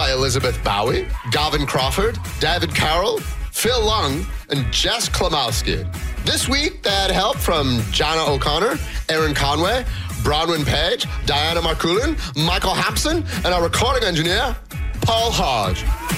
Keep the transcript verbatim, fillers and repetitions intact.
by Elizabeth Bowie, Gavin Crawford, David Carroll, Phil Lung, and Jess Klimowski. This week, they had help from Jana O'Connor, Aaron Conway, Bronwyn Page, Diana Marculin, Michael Hampson, and our recording engineer, Paul Hodge.